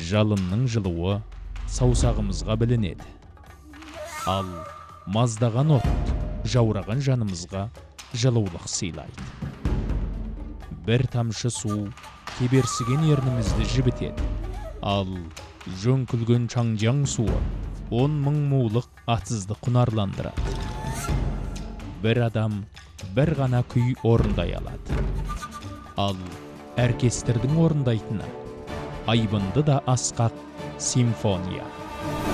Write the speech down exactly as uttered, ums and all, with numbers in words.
жалынның жылуы саусағымызға білінеді. Ал маздаған от жаураған жанымызға жылулық сыйлайды. Бір тамшы су кеберсіген ернімізді жібітеді. Ал жөңкілген чаңжаң суы он мың мулық атсызды құнарландырады. Бір адам бір ғана күй орындай алады. Ал оркестрдің орындайтыны айбынды да асқақ симфония.